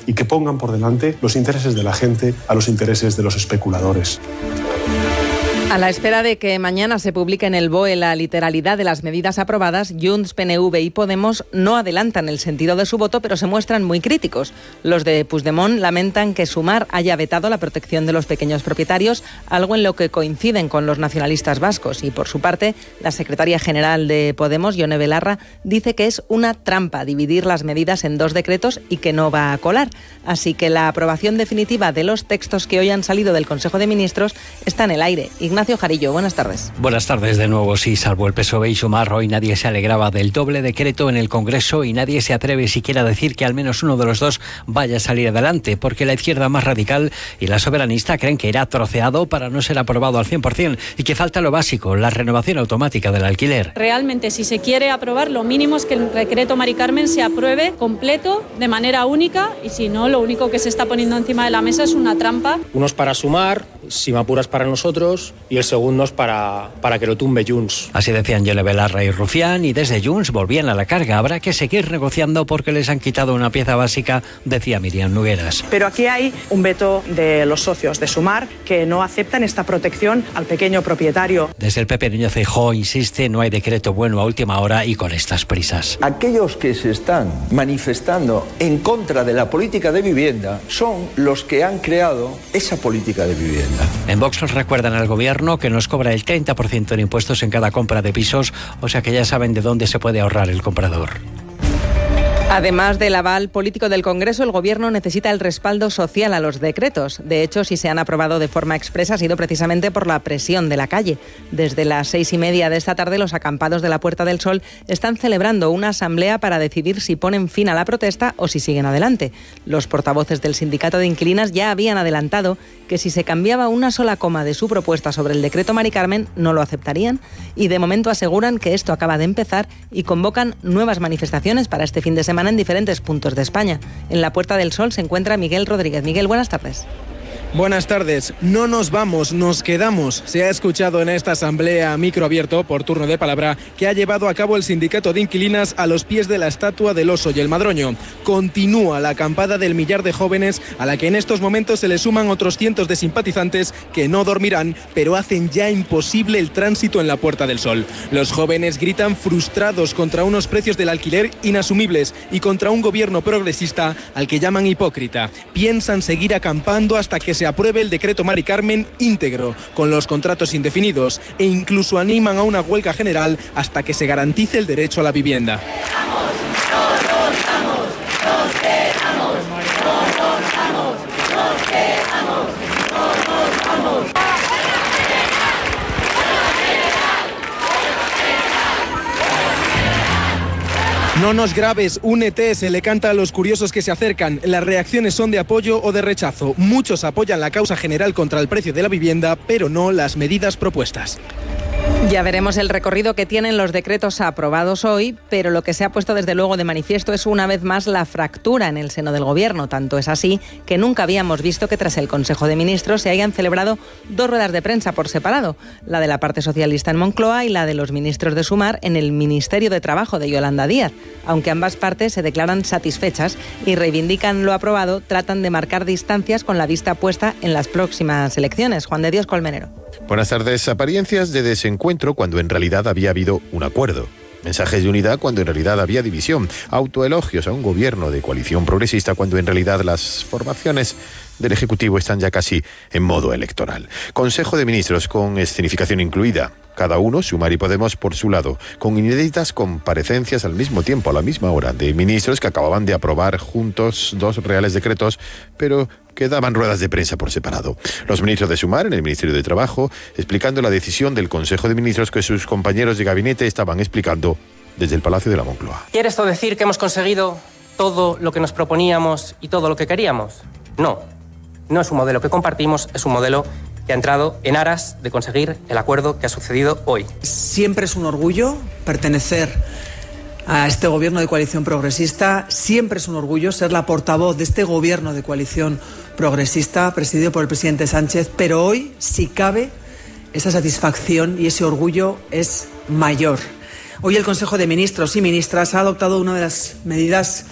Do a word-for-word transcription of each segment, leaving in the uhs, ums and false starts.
y que pongan por delante los intereses de la gente a los intereses de los especuladores. A la espera de que mañana se publique en el B O E la literalidad de las medidas aprobadas, Junts, P N V y Podemos no adelantan el sentido de su voto, pero se muestran muy críticos. Los de Puigdemont lamentan que Sumar haya vetado la protección de los pequeños propietarios, algo en lo que coinciden con los nacionalistas vascos. Y por su parte, la secretaria general de Podemos, Ione Belarra, dice que es una trampa dividir las medidas en dos decretos y que no va a colar. Así que la aprobación definitiva de los textos que hoy han salido del Consejo de Ministros está en el aire. Ignacio Jarillo, buenas tardes. Buenas tardes de nuevo. Sí, salvo el P S O E y Sumar, hoy nadie se alegraba del doble decreto en el Congreso y nadie se atreve siquiera a decir que al menos uno de los dos vaya a salir adelante, porque la izquierda más radical y la soberanista creen que irá troceado para no ser aprobado al cien por ciento y que falta lo básico, la renovación automática del alquiler. Realmente, si se quiere aprobar, lo mínimo es que el decreto Mari Carmen se apruebe completo, de manera única, y si no, lo único que se está poniendo encima de la mesa es una trampa. Unos para Sumar, si me apuras para nosotros, y el segundo es para, para que lo tumbe Junts. Así decían Ione Belarra y Rufián, y desde Junts volvían a la carga. Habrá que seguir negociando porque les han quitado una pieza básica, decía Miriam Nogueras. Pero aquí hay un veto de los socios de Sumar que no aceptan esta protección al pequeño propietario. Desde el P P Núñez Feijóo insiste, no hay decreto bueno a última hora y con estas prisas. Aquellos que se están manifestando en contra de la política de vivienda son los que han creado esa política de vivienda. En Vox recuerdan al gobierno que nos cobra el treinta por ciento de impuestos en cada compra de pisos, o sea que ya saben de dónde se puede ahorrar el comprador. Además del aval político del Congreso, el Gobierno necesita el respaldo social a los decretos. De hecho, si se han aprobado de forma expresa ha sido precisamente por la presión de la calle. Desde las seis y media de esta tarde, los acampados de la Puerta del Sol están celebrando una asamblea para decidir si ponen fin a la protesta o si siguen adelante. Los portavoces del Sindicato de Inquilinas ya habían adelantado que si se cambiaba una sola coma de su propuesta sobre el decreto Mari Carmen, no lo aceptarían, y de momento aseguran que esto acaba de empezar y convocan nuevas manifestaciones para este fin de semana en diferentes puntos de España. En la Puerta del Sol se encuentra Miguel Rodríguez. Miguel, buenas tardes. Buenas tardes. No nos vamos, nos quedamos. Se ha escuchado en esta asamblea a micro abierto por turno de palabra que ha llevado a cabo el Sindicato de Inquilinas a los pies de la estatua del oso y el madroño. Continúa la acampada del millar de jóvenes a la que en estos momentos se le suman otros cientos de simpatizantes que no dormirán, pero hacen ya imposible el tránsito en la Puerta del Sol. Los jóvenes gritan frustrados contra unos precios del alquiler inasumibles y contra un gobierno progresista al que llaman hipócrita. Piensan seguir acampando hasta que se apruebe el decreto Mari Carmen íntegro, con los contratos indefinidos, e incluso animan a una huelga general hasta que se garantice el derecho a la vivienda. No nos grabes, únete, se le canta a los curiosos que se acercan. Las reacciones son de apoyo o de rechazo. Muchos apoyan la causa general contra el precio de la vivienda, pero no las medidas propuestas. Ya veremos el recorrido que tienen los decretos aprobados hoy, pero lo que se ha puesto desde luego de manifiesto es una vez más la fractura en el seno del Gobierno. Tanto es así que nunca habíamos visto que tras el Consejo de Ministros se hayan celebrado dos ruedas de prensa por separado, la de la parte socialista en Moncloa y la de los ministros de Sumar en el Ministerio de Trabajo de Yolanda Díaz. Aunque ambas partes se declaran satisfechas y reivindican lo aprobado, tratan de marcar distancias con la vista puesta en las próximas elecciones. Juan de Dios Colmenero. Buenas tardes. Apariencias de desencuentro cuando en realidad había habido un acuerdo. Mensajes de unidad cuando en realidad había división. Autoelogios a un gobierno de coalición progresista cuando en realidad las formaciones del Ejecutivo están ya casi en modo electoral. Consejo de Ministros con escenificación incluida. Cada uno, Sumar y Podemos por su lado, con inéditas comparecencias al mismo tiempo, a la misma hora, de ministros que acababan de aprobar juntos dos reales decretos, pero que daban ruedas de prensa por separado. Los ministros de Sumar en el Ministerio de Trabajo, explicando la decisión del Consejo de Ministros que sus compañeros de gabinete estaban explicando desde el Palacio de la Moncloa. ¿Quiere esto decir que hemos conseguido todo lo que nos proponíamos y todo lo que queríamos? No, no es un modelo que compartimos, es un modelo que ha entrado en aras de conseguir el acuerdo que ha sucedido hoy. Siempre es un orgullo pertenecer a este gobierno de coalición progresista. Siempre es un orgullo ser la portavoz de este gobierno de coalición progresista presidido por el presidente Sánchez, pero hoy, si cabe, esa satisfacción y ese orgullo es mayor. Hoy el Consejo de Ministros y Ministras ha adoptado una de las medidas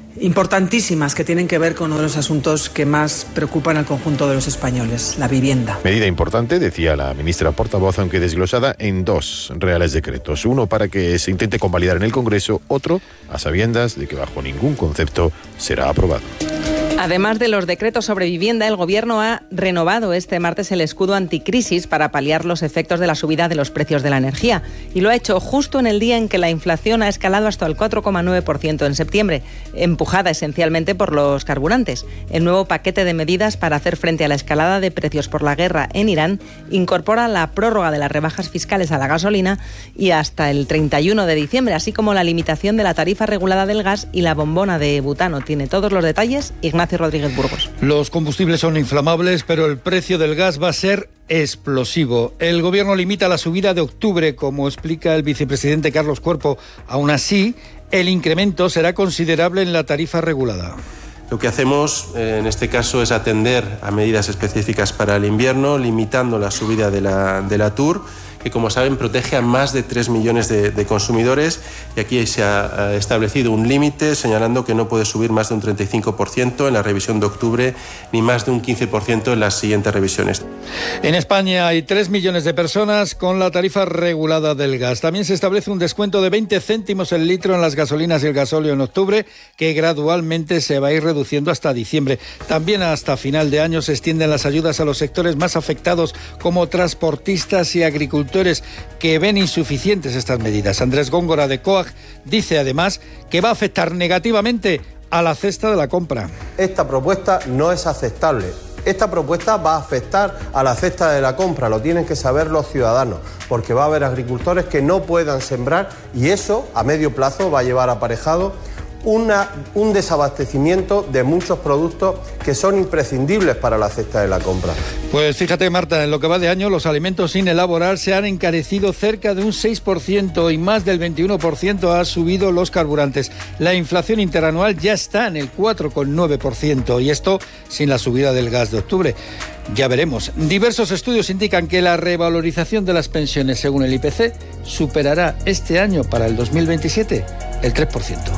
importantísimas que tienen que ver con uno de los asuntos que más preocupan al conjunto de los españoles, la vivienda. Medida importante, decía la ministra portavoz, aunque desglosada en dos reales decretos. Uno para que se intente convalidar en el Congreso, otro a sabiendas de que bajo ningún concepto será aprobado. Además de los decretos sobre vivienda, el Gobierno ha renovado este martes el escudo anticrisis para paliar los efectos de la subida de los precios de la energía. Y lo ha hecho justo en el día en que la inflación ha escalado hasta el cuatro coma nueve por ciento en septiembre, empujada esencialmente por los carburantes. El nuevo paquete de medidas para hacer frente a la escalada de precios por la guerra en Irán incorpora la prórroga de las rebajas fiscales a la gasolina y hasta el treinta y uno de diciembre, así como la limitación de la tarifa regulada del gas y la bombona de butano. Tiene todos los detalles Ignacio Rodríguez Burgos. Los combustibles son inflamables, pero el precio del gas va a ser explosivo. El Gobierno limita la subida de octubre, como explica el vicepresidente Carlos Cuerpo. Aún así, el incremento será considerable en la tarifa regulada. Lo que hacemos eh, en este caso es atender a medidas específicas para el invierno, limitando la subida de la, de la T U R, que como saben protege a más de tres millones de, de consumidores, y aquí se ha establecido un límite señalando que no puede subir más de un treinta y cinco por ciento en la revisión de octubre ni más de un quince por ciento en las siguientes revisiones. En España hay tres millones de personas con la tarifa regulada del gas. También se establece un descuento de veinte céntimos el litro en las gasolinas y el gasóleo en octubre, que gradualmente se va a ir reduciendo hasta diciembre. También hasta final de año se extienden las ayudas a los sectores más afectados, como transportistas y agricultores, que ven insuficientes estas medidas. Andrés Góngora, de C O A G, dice además que va a afectar negativamente a la cesta de la compra. Esta propuesta no es aceptable. Esta propuesta va a afectar a la cesta de la compra, lo tienen que saber los ciudadanos, porque va a haber agricultores que no puedan sembrar y eso a medio plazo va a llevar aparejado Una, un desabastecimiento de muchos productos que son imprescindibles para la cesta de la compra. Pues fíjate, Marta, en lo que va de año los alimentos sin elaborar se han encarecido cerca de un seis por ciento y más del veintiuno por ciento ha subido los carburantes. La inflación interanual ya está en el cuatro coma nueve por ciento y esto sin la subida del gas de octubre. Ya veremos. Diversos estudios indican que la revalorización de las pensiones según el I P C superará este año, para el dos mil veintisiete, el tres por ciento.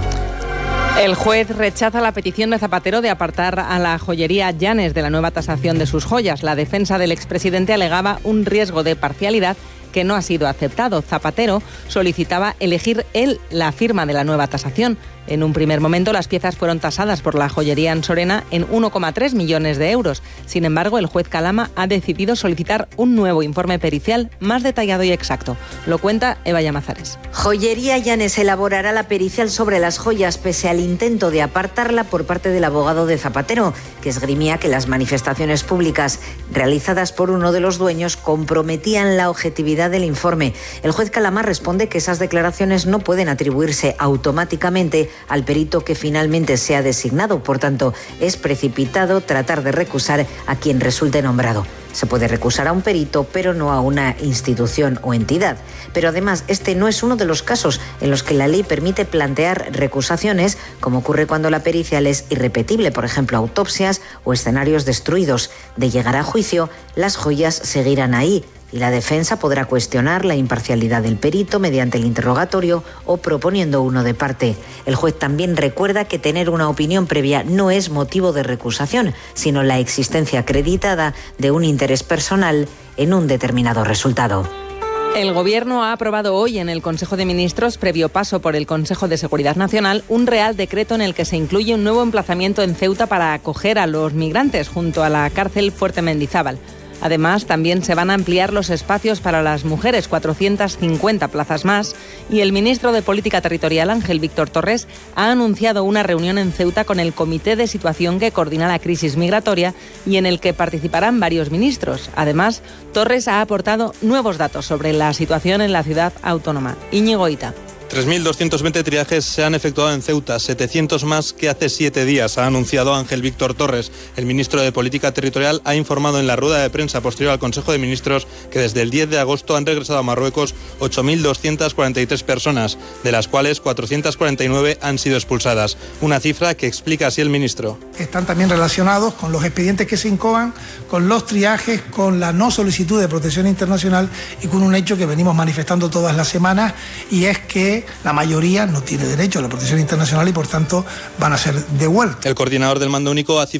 El juez rechaza la petición de Zapatero de apartar a la joyería Llanes de la nueva tasación de sus joyas. La defensa del expresidente alegaba un riesgo de parcialidad que no ha sido aceptado. Zapatero solicitaba elegir él la firma de la nueva tasación. En un primer momento, las piezas fueron tasadas por la joyería Ansorena en uno coma tres millones de euros. Sin embargo, el juez Calama ha decidido solicitar un nuevo informe pericial más detallado y exacto. Lo cuenta Eva Llamazares. Joyería Llanes elaborará la pericial sobre las joyas pese al intento de apartarla por parte del abogado de Zapatero, que esgrimía que las manifestaciones públicas realizadas por uno de los dueños comprometían la objetividad del informe. El juez Calama responde que esas declaraciones no pueden atribuirse automáticamente al perito que finalmente sea designado. Por tanto, es precipitado tratar de recusar a quien resulte nombrado. Se puede recusar a un perito, pero no a una institución o entidad. Pero además, este no es uno de los casos en los que la ley permite plantear recusaciones, como ocurre cuando la pericial es irrepetible, por ejemplo, autopsias o escenarios destruidos. De llegar a juicio, las joyas seguirán ahí, y la defensa podrá cuestionar la imparcialidad del perito mediante el interrogatorio o proponiendo uno de parte. El juez también recuerda que tener una opinión previa no es motivo de recusación, sino la existencia acreditada de un interés personal en un determinado resultado. El Gobierno ha aprobado hoy en el Consejo de Ministros, previo paso por el Consejo de Seguridad Nacional, un Real Decreto en el que se incluye un nuevo emplazamiento en Ceuta para acoger a los migrantes junto a la cárcel Fuerte Mendizábal. Además, también se van a ampliar los espacios para las mujeres, cuatrocientas cincuenta plazas más, y el ministro de Política Territorial, Ángel Víctor Torres, ha anunciado una reunión en Ceuta con el Comité de Situación que coordina la crisis migratoria y en el que participarán varios ministros. Además, Torres ha aportado nuevos datos sobre la situación en la ciudad autónoma. Íñigo Ita. tres mil doscientos veinte triajes se han efectuado en Ceuta, setecientos más que hace siete días, ha anunciado Ángel Víctor Torres. El ministro de Política Territorial ha informado en la rueda de prensa posterior al Consejo de Ministros que desde el diez de agosto han regresado a Marruecos ocho mil doscientas cuarenta y tres personas, de las cuales cuatrocientas cuarenta y nueve han sido expulsadas. Una cifra que explica así el ministro. Están también relacionados con los expedientes que se incoan, con los triajes, con la no solicitud de protección internacional y con un hecho que venimos manifestando todas las semanas, y es que que la mayoría no tiene derecho a la protección internacional y por tanto van a ser devueltos. El coordinador del mando único ha cifrado